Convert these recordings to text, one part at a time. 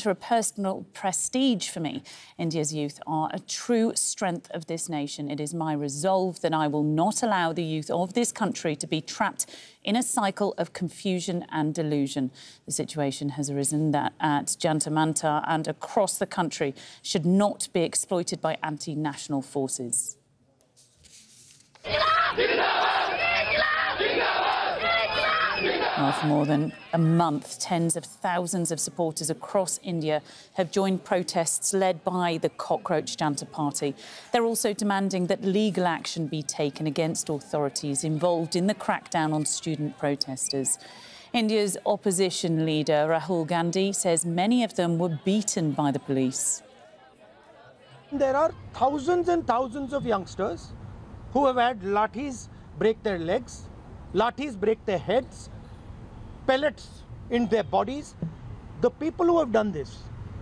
matter of personal prestige for me. India's youth are a true strength of this nation. It is my resolve that I will not allow the youth of this country to be trapped in a cycle of confusion and delusion. The situation has arisen that at Jantar Mantar and across the country should not be exploited by anti-national forces. Now, for more than a month, tens of thousands of supporters across India have joined protests led by the Cockroach Jantar Party. They're also demanding that legal action be taken against authorities involved in the crackdown on student protesters. India's opposition leader, Rahul Gandhi, says many of them were beaten by the police. There are thousands and thousands of youngsters who have had lathis break their legs, lathis break their heads, pellets in their bodies. The people who have done this,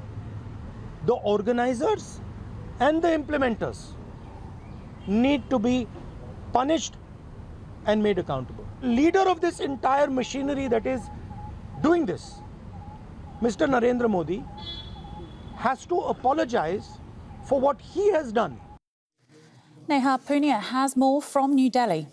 the organizers and the implementers, need to be punished and made accountable. Leader of this entire machinery that is doing this, Mr. Narendra Modi, has to apologize for what he has done. Neha, Punia has more from New Delhi.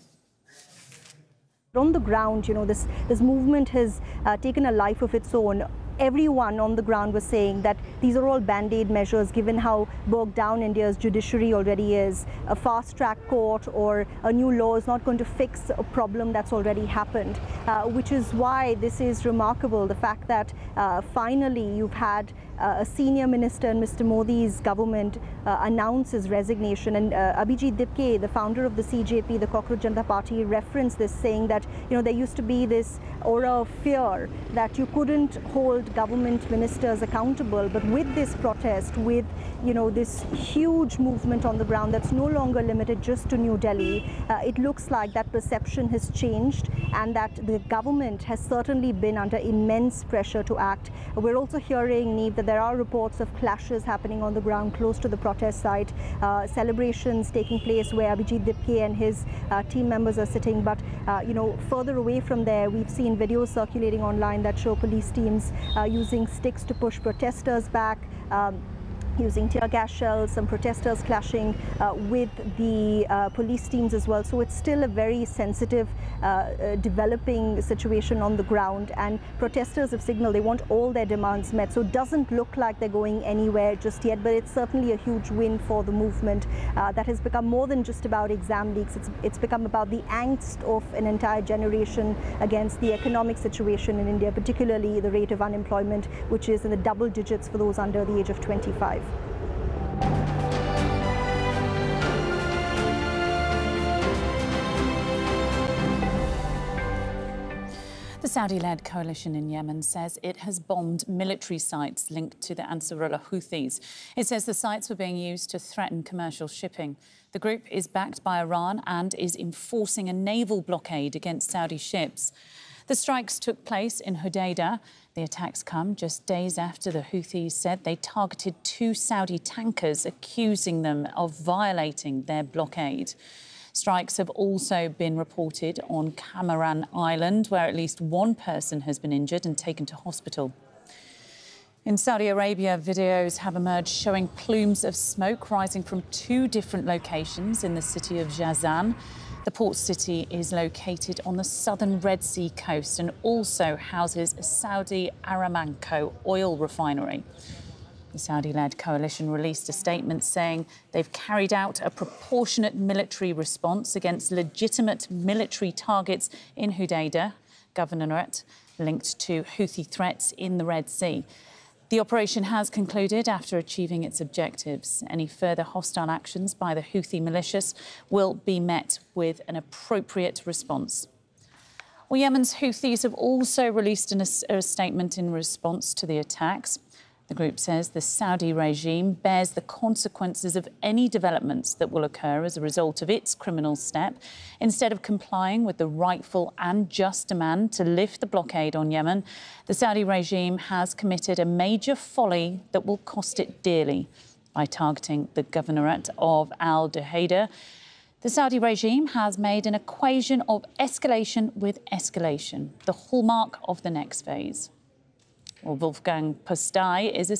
On the ground, this movement has taken a life of its own. Everyone on the ground was saying that these are all band-aid measures, given how bogged down India's judiciary already is. A fast-track court or a new law is not going to fix a problem that's already happened, which is why this is remarkable, the fact that finally you've had a senior minister in Mr. Modi's government announce his resignation. And Abhijit Dipke, the founder of the CJP, the Cockroach Jantar Party, referenced this, saying that there used to be this aura of fear that you couldn't hold government ministers accountable. But with this protest, with this huge movement on the ground that's no longer limited just to New Delhi, it looks like that perception has changed and that the government has certainly been under immense pressure to act. We're also hearing, Neve, that there are reports of clashes happening on the ground close to the protest site, celebrations taking place where Abhijit Dipke and his team members are sitting. But further away from there, we've seen videos circulating online that show police teams using sticks to push protesters back, using tear gas shells, some protesters clashing with the police teams as well. So it's still a very sensitive, developing situation on the ground, and protesters have signaled they want all their demands met. So it doesn't look like they're going anywhere just yet, but it's certainly a huge win for the movement that has become more than just about exam leaks. It's become about the angst of an entire generation against the economic situation in India, particularly the rate of unemployment, which is in the double digits for those under the age of 25. The Saudi-led coalition in Yemen says it has bombed military sites linked to the Ansarullah Houthis. It says the sites were being used to threaten commercial shipping. The group is backed by Iran and is enforcing a naval blockade against Saudi ships. The strikes took place in Hodeidah. The attacks come just days after the Houthis said they targeted 2 Saudi tankers, accusing them of violating their blockade. Strikes have also been reported on Camaran Island, where at least one person has been injured and taken to hospital. In Saudi Arabia, videos have emerged showing plumes of smoke rising from 2 different locations in the city of Jazan. The port city is located on the southern Red Sea coast and also houses a Saudi Aramco oil refinery. The Saudi-led coalition released a statement saying they've carried out a proportionate military response against legitimate military targets in Hodeidah Governorate linked to Houthi threats in the Red Sea. The operation has concluded after achieving its objectives. Any further hostile actions by the Houthi militias will be met with an appropriate response. Well, Yemen's Houthis have also released a statement in response to the attacks. The group says the Saudi regime bears the consequences of any developments that will occur as a result of its criminal step. Instead of complying with the rightful and just demand to lift the blockade on Yemen, the Saudi regime has committed a major folly that will cost it dearly by targeting the governorate of Al Duhaida. The Saudi regime has made an equation of escalation with escalation, the hallmark of the next phase. Well, Wolfgang Postai is a